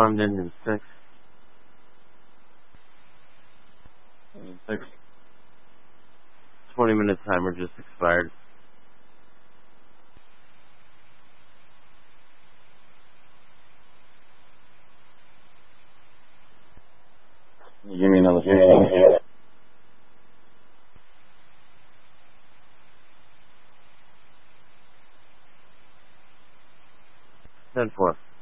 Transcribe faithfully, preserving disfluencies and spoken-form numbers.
alarmed engine six. Six. twenty minute timer just expired. Can you give me another fifteen? ten four.